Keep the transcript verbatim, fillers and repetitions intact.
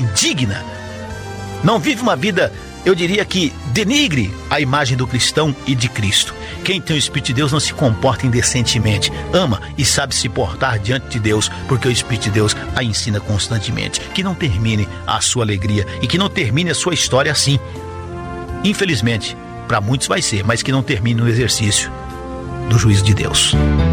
indigna. Não vive uma vida, eu diria que denigre a imagem do cristão e de Cristo. Quem tem o Espírito de Deus não se comporta indecentemente, ama e sabe se portar diante de Deus, porque o Espírito de Deus a ensina constantemente. Que não termine a sua alegria e que não termine a sua história assim. Infelizmente, para muitos vai ser, mas que não termine no exercício do juízo de Deus.